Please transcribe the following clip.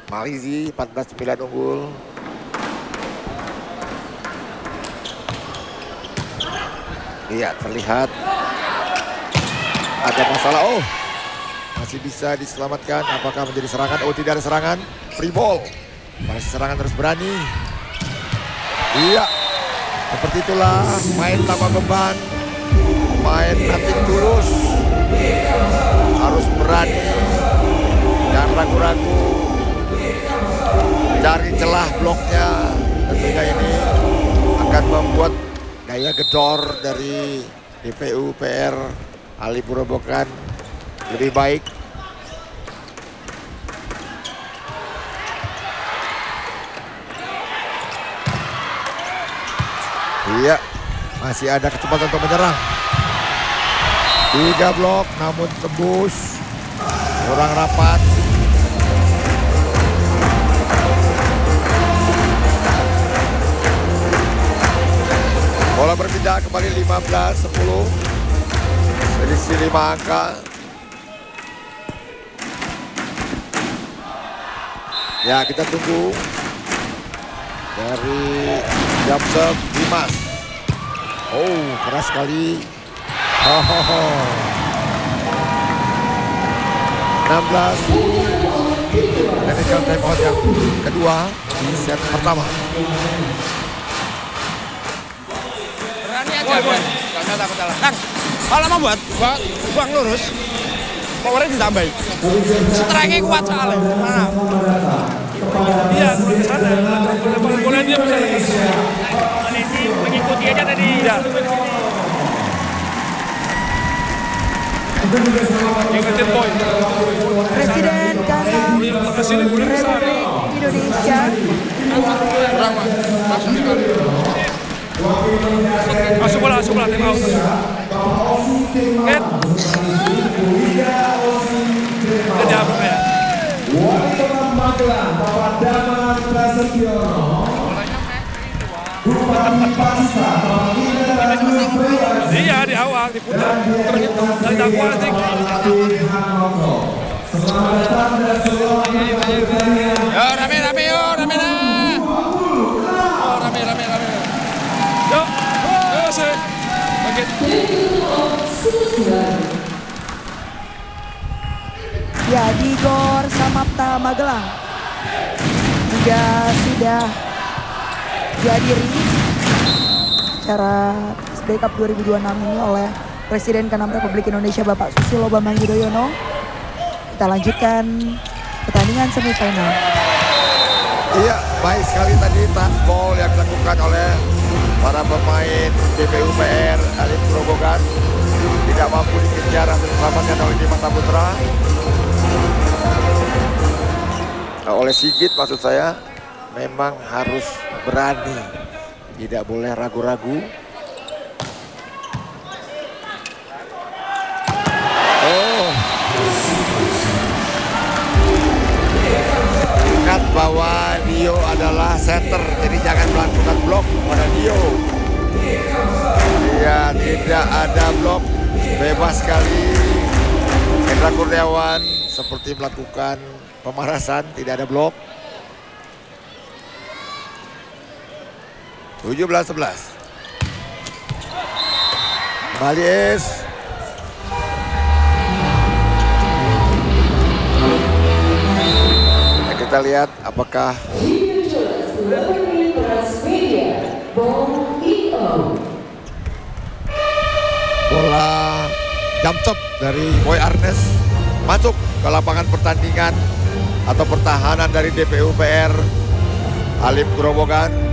Malizi 14-9 unggul. Iya, terlihat ada masalah. Oh, masih bisa diselamatkan. Apakah menjadi serangan? Oh, tidak ada serangan. Free ball. Masih serangan terus berani. Iya, seperti itulah main tanpa beban, main nothing tulus. Harus berani, jangan ragu-ragu, cari celah bloknya. Tentunya ini akan membuat daya gedor dari DPU PR Alim Grobogan lebih baik. Iya, masih ada kecepatan untuk menyerang. 3 blok namun tembus, kurang rapat. Bola berpindah kembali 15-10. Selisih 5 angka. Ya, kita tunggu dari jump serve Dimas. Oh, keras sekali. 16. Technical time out yang kedua di set pertama. Berani aja, Bang. Gak takut kalah. Kang, kalau mau buang lurus, powernya ditambahin. Strike-nya kuat soalnya. Mana? Iya, turun ke sana. Boleh dia bisa mengikuti aja tadi. Ya. Ingetin poin. Presiden ke-6 Republik Indonesia. Masuk bola, tim out. Kerja apa ya? Magelang, Bapak Damar Prasetyono. Bupati Pasca, Bapak Indra Nurpriyansyah. Iya, di awal diputar gitu. Dan dakwah asik. Selamat datang dan selamat menikmati. Yo, rame nah. Oh, rame. Yo, sih. Ya, di Gor Samapta Magelang juga sudah dihadiri acara SBY Cup 2026 ini oleh Presiden ke-6 Republik Indonesia Bapak Susilo Bambang Yudhoyono. Kita lanjutkan pertandingan semifinal. Iya, baik sekali tadi touch ball yang dilakukan oleh para pemain DPU PR Alim Grobogan. Tidak mampu dikejar atau diselamatkan oleh Dimas Saputra. Oleh Sigit maksud saya, memang harus berani, tidak boleh ragu-ragu. Oh, ingat bahwa Dio adalah center, jadi jangan melakukan blok pada Dio. Ya, tidak ada blok, bebas sekali. Hendra Kurniawan seperti melakukan pemarasan, tidak ada blok. 17-11. Kembali Es. Kita lihat apakah bola jump shot dari Boy Arnes masuk ke lapangan pertandingan atau pertahanan dari DPU PR Alim Grobogan.